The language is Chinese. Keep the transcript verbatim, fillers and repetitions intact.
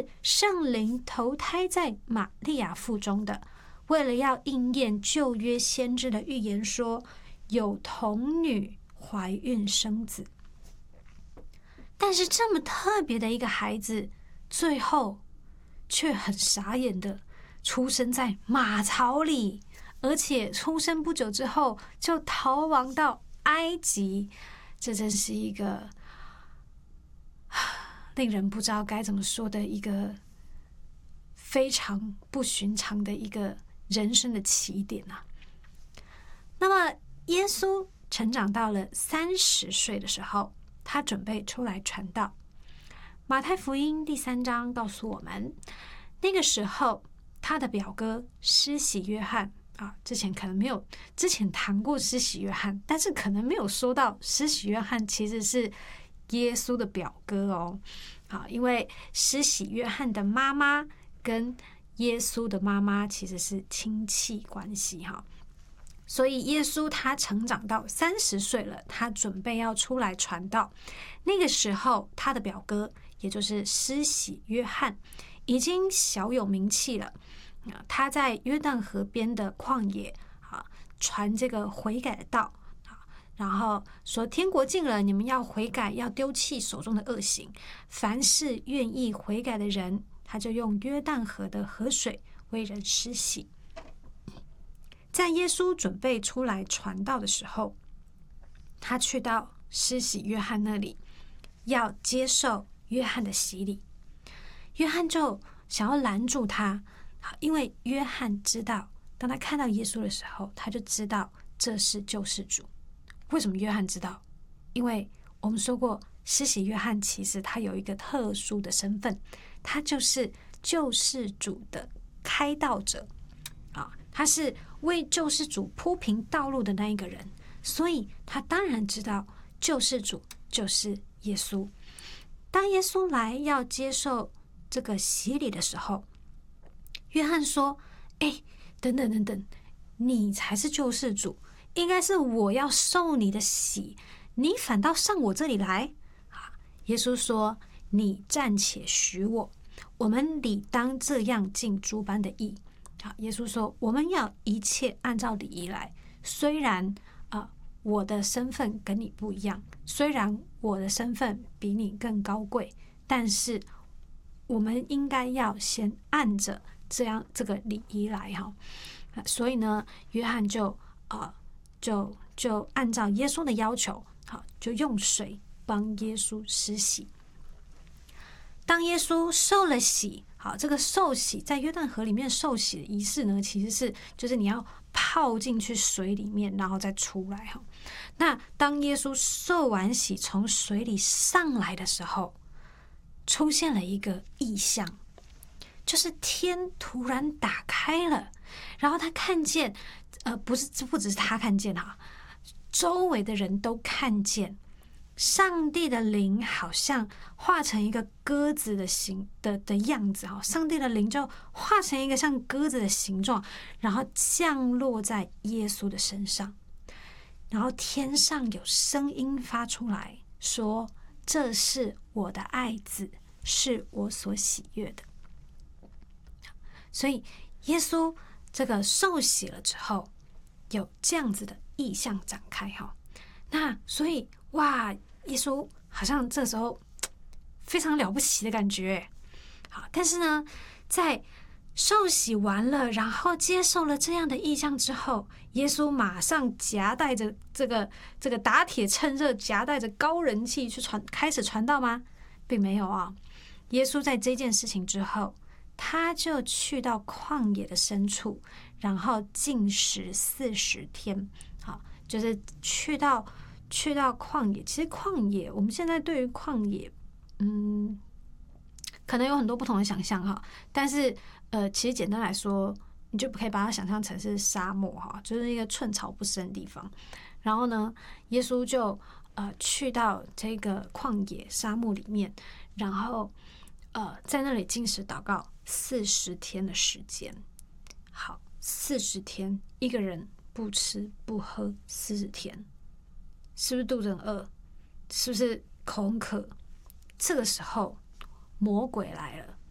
是圣灵投胎在玛利亚腹中的，为了要应验旧约先知的预言说，有童女怀孕生子。但是这么特别的一个孩子，最后却很傻眼的出生在马槽里，而且出生不久之后就逃亡到埃及。这真是一个令人不知道该怎么说的一个非常不寻常的一个人生的起点啊。那么耶稣成长到了三十岁的时候，他准备出来传道。马太福音第三章告诉我们，那个时候他的表哥施洗约翰啊，之前可能没有之前谈过施洗约翰，但是可能没有说到施洗约翰其实是耶稣的表哥哦。啊，因为施洗约翰的妈妈跟耶稣的妈妈其实是亲戚关系哈。所以耶稣他成长到三十岁了，他准备要出来传道。那个时候，他的表哥，也就是施洗约翰，已经小有名气了。他在约旦河边的旷野啊，传这个悔改的道啊，然后说天国近了，你们要悔改，要丢弃手中的恶行。凡是愿意悔改的人，他就用约旦河的河水为人施洗。在耶稣准备出来传道的时候，他去到施洗约翰那里，要接受约翰的洗礼。约翰就想要拦住他，因为约翰知道，当他看到耶稣的时候，他就知道这是救世主。为什么约翰知道？因为我们说过，施洗约翰其实他有一个特殊的身份，他就是救世主的开道者啊，他是为救世主铺平道路的那一个人，所以他当然知道救世主就是耶稣。当耶稣来要接受这个洗礼的时候，约翰说：哎，等等等等，你才是救世主，应该是我要受你的洗，你反倒上我这里来。耶稣说：你暂且许我，我们理当这样尽诸般的义。好，耶稣说我们要一切按照礼仪来，虽然呃我的身份跟你不一样，虽然我的身份比你更高贵，但是我们应该要先按着这样这个礼仪来哈。所以呢，约翰就呃就就按照耶稣的要求，好，就用水帮耶稣施洗。当耶稣受了洗，好，这个受洗在约旦河里面受洗的仪式呢，其实是就是你要泡进去水里面，然后再出来哈。那当耶稣受完洗从水里上来的时候，出现了一个异象，就是天突然打开了，然后他看见，呃，不是不只是他看见哈，周围的人都看见。上帝的灵好像化成一个鸽子的形的的样子哈，上帝的灵就化成一个像鸽子的形状，然后降落在耶稣的身上，然后天上有声音发出来说：这是我的爱子，是我所喜悦的。所以耶稣这个受洗了之后，有这样子的意象展开哈。那所以哇，耶稣好像这时候非常了不起的感觉。好，但是呢，在受洗完了，然后接受了这样的意象之后，耶稣马上夹带着这个这个打铁趁热，夹带着高人气去传开始传道吗？并没有啊。耶稣在这件事情之后，他就去到旷野的深处，然后禁食四十天。好，就是去到去到旷野。其实旷野，我们现在对于旷野，嗯，可能有很多不同的想象哈。但是呃，其实简单来说，你就可以把它想象成是沙漠哈，就是一个寸草不生的地方。然后呢，耶稣就呃去到这个旷野沙漠里面，然后呃在那里禁食祷告四十天的时间。好，四十天，一个人不吃不喝四十天，是不是肚子很饿？是不是口很渴？这个时候魔鬼来了。